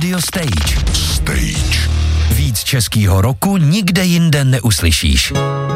Radio Stage. Víc českýho roku nikde jinde neuslyšíš.